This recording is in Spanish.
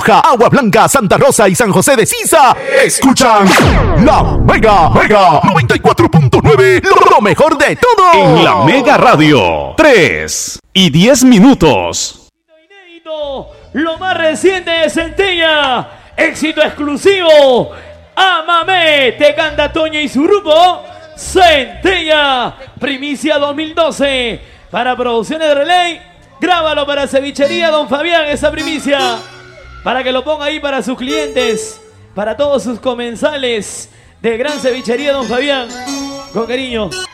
Loja, Agua Blanca, Santa Rosa y San José de Sisa escuchan La Mega 94.9, lo mejor de todo. En La Mega Radio, 3:10. Inédito, lo más reciente de Centella, éxito exclusivo. Amame, te canta Toño y su grupo Centella, primicia 2012 para Producciones de Relay. Grábalo para Cevichería Don Fabián, esa primicia, para que lo ponga ahí para sus clientes, para todos sus comensales de Gran Cevichería Don Fabián, con cariño.